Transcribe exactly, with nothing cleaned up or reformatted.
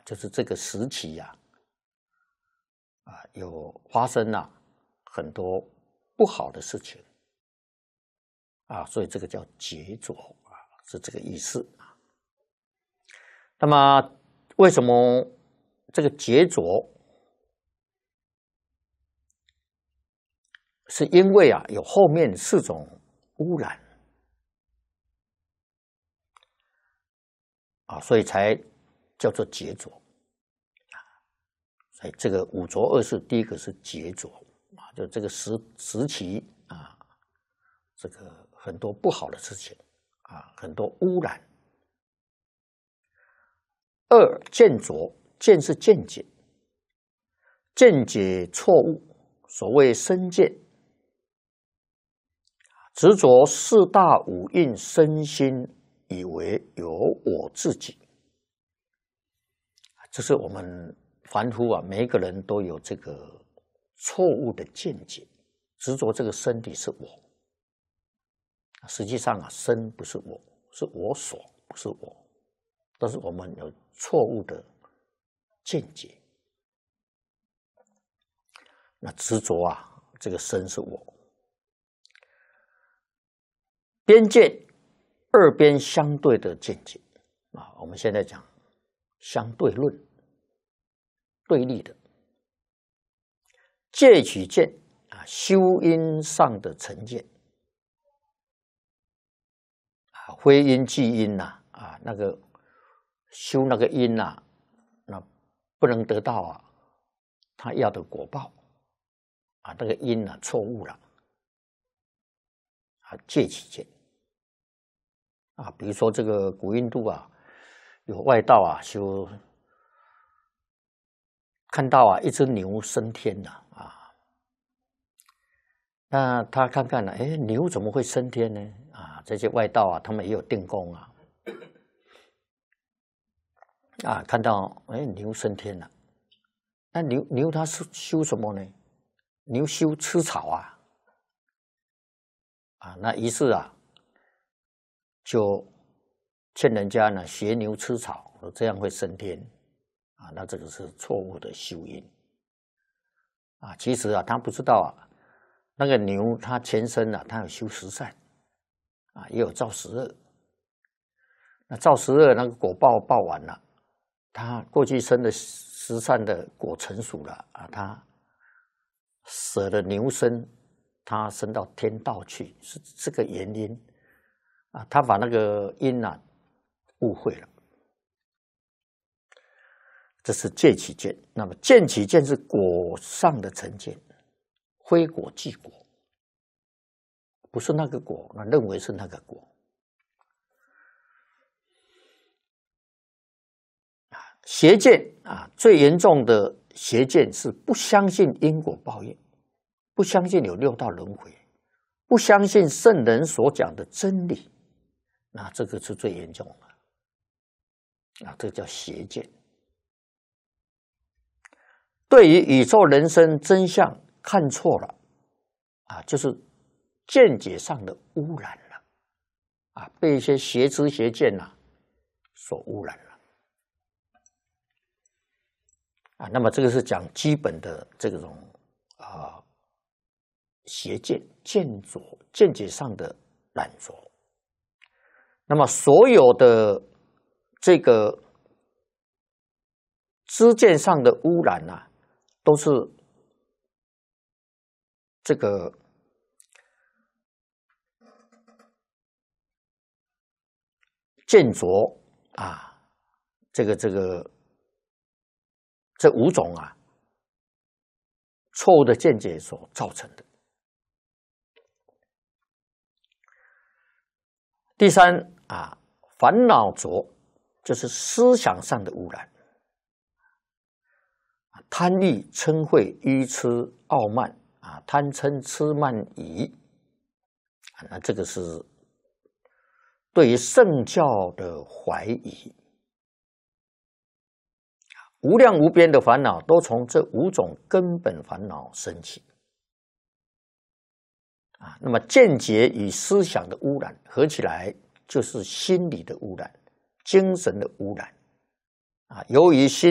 就是这个时期呀、啊，啊，有发生了很多不好的事情啊，所以这个叫劫浊啊，是这个意思啊。那么为什么这个劫浊？是因为啊，有后面四种污染啊，所以才叫做劫浊啊。所以这个五浊恶世，第一个是劫浊啊，就这个时时期啊，这个很多不好的事情啊，很多污染。二见浊，见是见解，见解错误，所谓身见。执着四大五蕴身心，以为有我自己，这是我们凡夫啊，每一个人都有这个错误的见解，执着这个身体是我。实际上啊，身不是我，是我所，不是我，都是我们有错误的见解。那执着啊，这个身是我。边见，二边相对的见解啊，我们现在讲相对论，对立的。戒取见啊，修因上的成见啊，非因即因呐啊，那个修那个因呐，那不能得到啊他要的果报啊，那个因啊错误了啊，戒取见。啊，比如说这个古印度啊，有外道啊修看到啊一只牛升天了啊，那他看看呢，哎，牛怎么会升天呢？啊，这些外道啊，他们也有定功啊，啊，看到哎牛升天了，那牛牛它是修什么呢？牛修吃草啊，啊，那于是啊。就劝人家呢学牛吃草，这样会升天啊，那这个是错误的修因啊。其实啊，他不知道啊，那个牛它前身啊，它有修十善啊，也有造十恶。那造十恶那个果报报完了，他过去生的十善的果成熟了啊，他舍了牛身，他升到天道去，是这个原因。啊，他把那个因啊误会了，这是戒取见。那么见取见是果上的成见，非果即果，不是那个果，那认为是那个果。邪见啊，最严重的邪见是不相信因果报应，不相信有六道轮回，不相信圣人所讲的真理。那这个是最严重的啊，这叫邪见。对于宇宙人生真相看错了啊，就是见解上的污染了啊，被一些邪知邪见呐、啊、所污染了啊。那么这个是讲基本的这种啊邪见、见浊、见解上的染浊。那么所有的这个知见上的污染啊，都是这个见浊啊，这个这个这五种啊错误的见解所造成的。第三啊，烦恼浊就是思想上的污染，贪欲、嗔恚、愚痴、傲慢啊，贪嗔痴慢疑啊，那这个是对于圣教的怀疑。无量无边的烦恼都从这五种根本烦恼生起啊。那么见解与思想的污染合起来，就是心理的污染、精神的污染啊。由于心